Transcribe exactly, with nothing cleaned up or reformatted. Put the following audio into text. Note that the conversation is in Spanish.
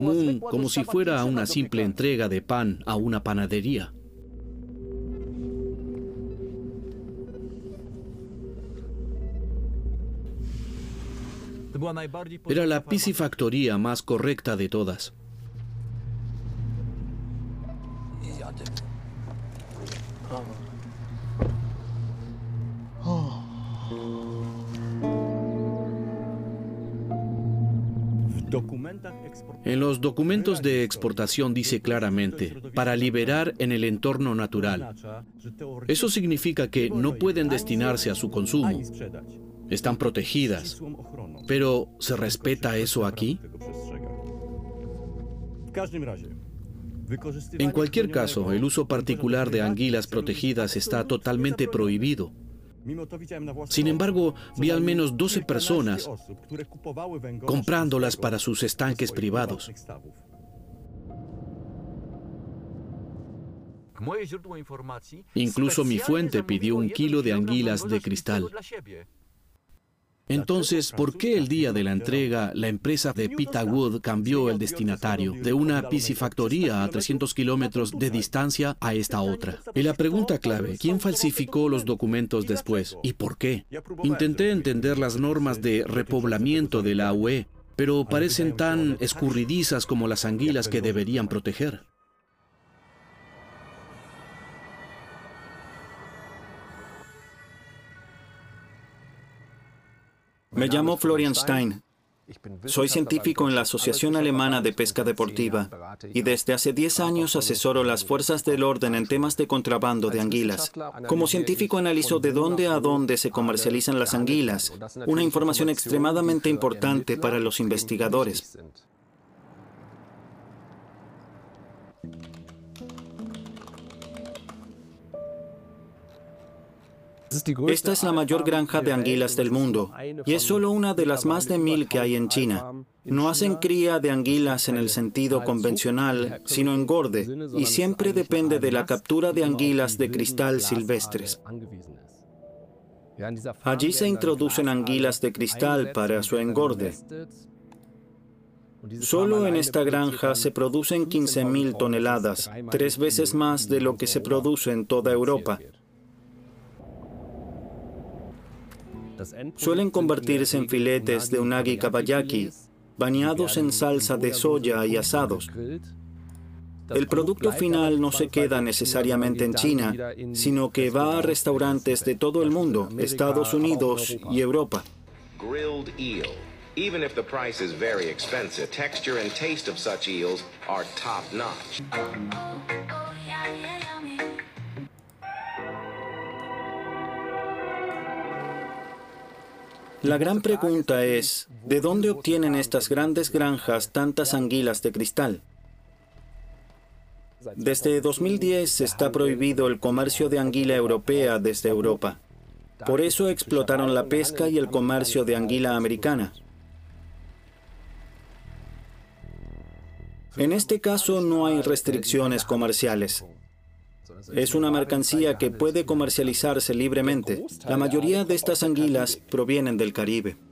común, como si fuera una simple entrega de pan a una panadería. Era la piscifactoría más correcta de todas. En los documentos de exportación dice claramente, para liberar en el entorno natural. Eso significa que no pueden destinarse a su consumo. Están protegidas. Pero, ¿se respeta eso aquí? En cualquier caso, el uso particular de anguilas protegidas está totalmente prohibido. Sin embargo, vi al menos doce personas comprándolas para sus estanques privados. Incluso mi fuente pidió un kilo de anguilas de cristal. Entonces, ¿por qué el día de la entrega la empresa de Pita Wood cambió el destinatario de una piscifactoría a trescientos kilómetros de distancia a esta otra? Y la pregunta clave, ¿quién falsificó los documentos después? ¿Y por qué? Intenté entender las normas de repoblamiento de la U E, pero parecen tan escurridizas como las anguilas que deberían proteger. Me llamo Florian Stein. Soy científico en la Asociación Alemana de Pesca Deportiva y desde hace diez años asesoro las fuerzas del orden en temas de contrabando de anguilas. Como científico analizo de dónde a dónde se comercializan las anguilas, una información extremadamente importante para los investigadores. Esta es la mayor granja de anguilas del mundo y es solo una de las más de mil que hay en China. No hacen cría de anguilas en el sentido convencional, sino engorde, y siempre depende de la captura de anguilas de cristal silvestres. Allí se introducen anguilas de cristal para su engorde. Solo en esta granja se producen quince mil toneladas, tres veces más de lo que se produce en toda Europa. Suelen convertirse en filetes de unagi kabayaki, bañados en salsa de soya y asados. El producto final no se queda necesariamente en China, sino que va a restaurantes de todo el mundo, Estados Unidos y Europa. Even if the price is very expensive, texture and taste of such eels are top-notch. La gran pregunta es, ¿de dónde obtienen estas grandes granjas tantas anguilas de cristal? Desde dos mil diez está prohibido el comercio de anguila europea desde Europa. Por eso explotaron la pesca y el comercio de anguila americana. En este caso no hay restricciones comerciales. Es una mercancía que puede comercializarse libremente. La mayoría de estas anguilas provienen del Caribe.